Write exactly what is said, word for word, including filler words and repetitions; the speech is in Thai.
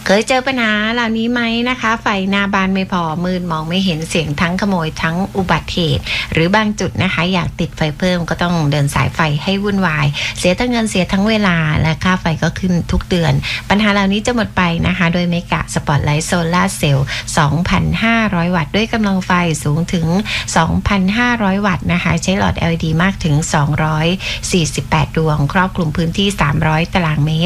เคยเจอปัญหาเหล่านี้ไหมนะคะไฟหน้าบ้านไม่พอมืดมองไม่เห็นเสียงทั้งขโมยทั้งอุบัติเหตุหรือบางจุดนะคะอยากติดไฟเพิ่มก็ต้องเดินสายไฟให้วุ่นวายเสียทั้งเงินเสียทั้งเวลาและค่าไฟก็ขึ้นทุกเดือนปัญหาเหล่านี้จะหมดไปนะคะโดยเมกะสปอตไลท์โซลาร์เซลล์ สองพันห้าร้อย วัตต์ด้วยกำลังไฟสูงถึง สองพันห้าร้อย วัตต์นะคะใช้หลอด แอล อี ดี มากถึงสองร้อยสี่สิบแปดดวงครอบคลุมพื้นที่สามร้อยตารางเมตร